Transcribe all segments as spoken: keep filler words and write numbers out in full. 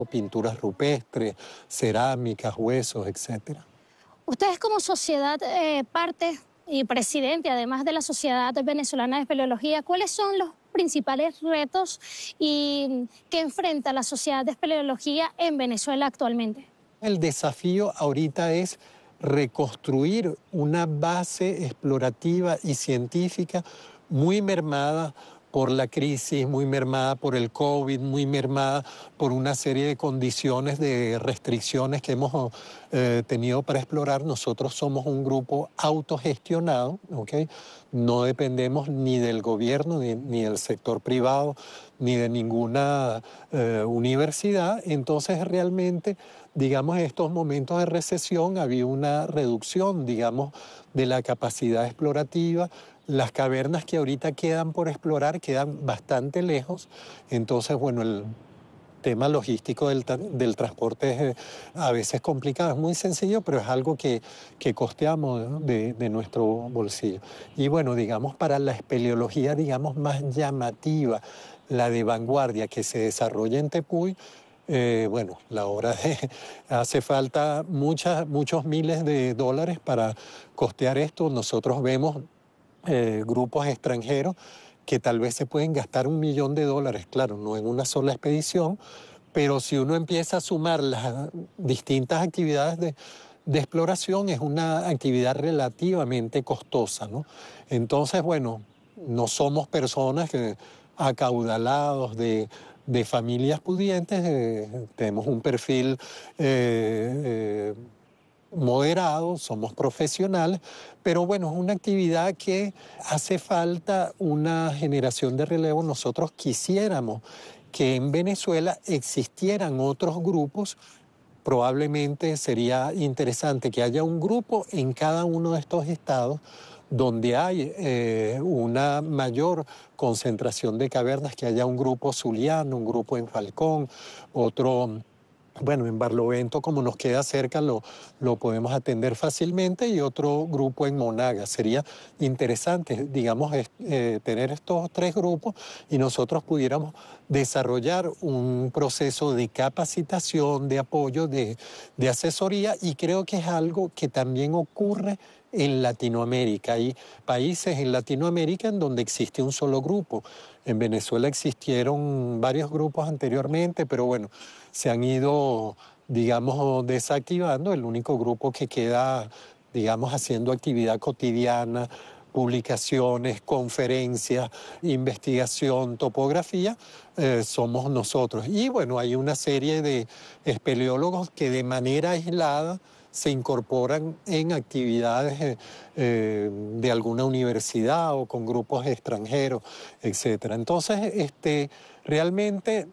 pinturas rupestres, cerámicas, huesos, etcétera. Ustedes como sociedad, eh, parte y presidente, además de la Sociedad Venezolana de Espeleología, ¿cuáles son los principales retos y que enfrenta la Sociedad de Espeleología en Venezuela actualmente? El desafío ahorita es reconstruir una base explorativa y científica muy mermada por la crisis, muy mermada por el COVID, muy mermada por una serie de condiciones de restricciones que hemos eh, tenido para explorar. Nosotros somos un grupo autogestionado, ¿ok? No dependemos ni del gobierno, ni, ni del sector privado, ni de ninguna eh, universidad. Entonces, realmente, digamos, en estos momentos de recesión había una reducción, digamos, de la capacidad explorativa. Las cavernas que ahorita quedan por explorar quedan bastante lejos, entonces, bueno, el tema logístico del, del transporte es eh, a veces complicado. Es muy sencillo, pero es algo que, que costeamos, ¿no? de, de nuestro bolsillo. Y bueno, digamos, para la espeleología, digamos, más llamativa, la de vanguardia que se desarrolla en Tepuy, eh, bueno, la hora de, hace falta muchas, muchos miles de dólares para costear esto. Nosotros vemos Eh, grupos extranjeros que tal vez se pueden gastar un millón de dólares, claro, no en una sola expedición, pero si uno empieza a sumar las distintas actividades de, de exploración, es una actividad relativamente costosa, ¿no? Entonces, bueno, no somos personas que acaudalados de, de familias pudientes, eh, tenemos un perfil eh, eh, moderados, somos profesionales, pero bueno, es una actividad que hace falta una generación de relevo. Nosotros quisiéramos que en Venezuela existieran otros grupos. Probablemente sería interesante que haya un grupo en cada uno de estos estados donde hay eh, una mayor concentración de cavernas, que haya un grupo zuliano, un grupo en Falcón, otro... Bueno, en Barlovento, como nos queda cerca, lo, lo podemos atender fácilmente, y otro grupo en Monaga. Sería interesante, digamos, eh, tener estos tres grupos y nosotros pudiéramos desarrollar un proceso de capacitación, de apoyo, de, de asesoría, y creo que es algo que también ocurre en Latinoamérica. Hay países en Latinoamérica en donde existe un solo grupo. En Venezuela existieron varios grupos anteriormente, pero bueno, se han ido, digamos, desactivando. El único grupo que queda, digamos, haciendo actividad cotidiana, publicaciones, conferencias, investigación, topografía, eh, somos nosotros. Y bueno, hay una serie de espeleólogos que de manera aislada se incorporan en actividades eh, eh, de alguna universidad o con grupos extranjeros, etcétera. Entonces, este, realmente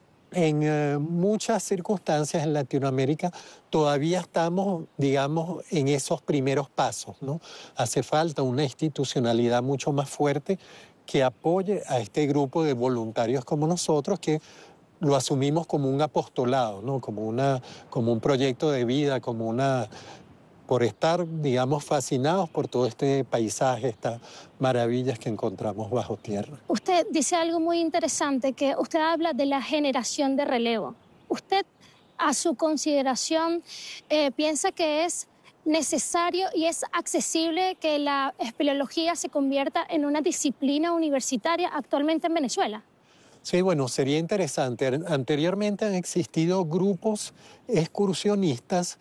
en eh, muchas circunstancias en Latinoamérica todavía estamos, digamos, en esos primeros pasos, ¿no? Hace falta una institucionalidad mucho más fuerte que apoye a este grupo de voluntarios como nosotros, que lo asumimos como un apostolado, ¿no? Como una, como un proyecto de vida, como una, por estar, digamos, fascinados por todo este paisaje, estas maravillas que encontramos bajo tierra. Usted dice algo muy interesante, que usted habla de la generación de relevo. ¿Usted, a su consideración, eh, piensa que es necesario y es accesible que la espeleología se convierta en una disciplina universitaria actualmente en Venezuela? Sí, bueno, sería interesante. Anteriormente han existido grupos excursionistas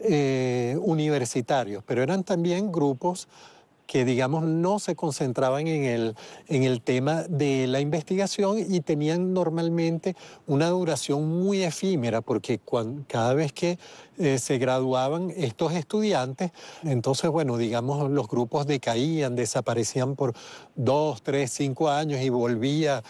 eh, universitarios, pero eran también grupos que, digamos, no se concentraban en el, en el tema de la investigación, y tenían normalmente una duración muy efímera, porque cuando, cada vez que eh, se graduaban estos estudiantes, entonces, bueno, digamos, los grupos decaían, desaparecían por dos, tres, cinco años, y volvía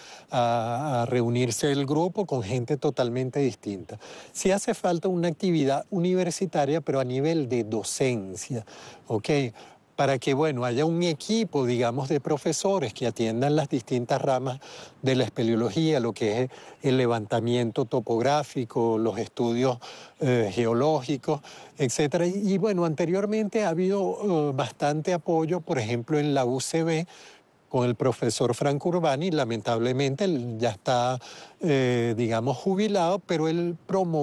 a, a reunirse el grupo con gente totalmente distinta. Sí hace falta una actividad universitaria, pero a nivel de docencia, ¿ok? Para que, bueno, haya un equipo, digamos, de profesores que atiendan las distintas ramas de la espeleología, lo que es el levantamiento topográfico, los estudios eh, geológicos, etcétera. Y, y, bueno, anteriormente ha habido eh, bastante apoyo, por ejemplo, en la U C B, con el profesor Franco Urbani. Lamentablemente él ya está, eh, digamos, jubilado, pero él promovió